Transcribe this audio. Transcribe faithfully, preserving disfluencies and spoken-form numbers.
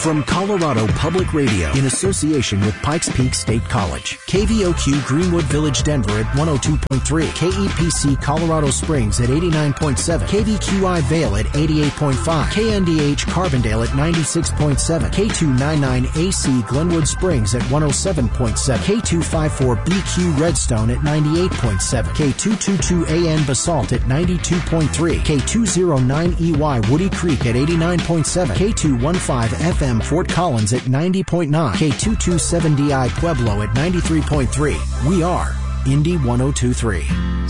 From Colorado Public Radio in association with Pikes Peak State College. K V O Q Greenwood Village Denver at one oh two point three. K E P C Colorado Springs at eighty-nine point seven. K V Q I Vail at eighty-eight point five. K N D H Carbondale at ninety-six point seven. K two ninety-nine A C Glenwood Springs at one oh seven point seven. K two fifty-four B Q Redstone at ninety-eight point seven. K two twenty-two A N Basalt at ninety-two point three. K two oh nine E Y Woody Creek at eighty-nine point seven. K two fifteen F M Fort Collins at ninety point nine. K two twenty-seven D I Pueblo at ninety-three point three. We are Indy one oh two point three.